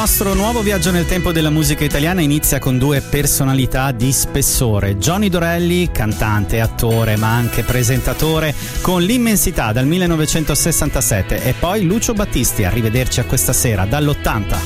nostro nuovo viaggio nel tempo della musica italiana inizia con due personalità di spessore. Johnny Dorelli, cantante, attore ma anche presentatore, con L'Immensità dal 1967, e poi Lucio Battisti, arrivederci a questa sera dall'80.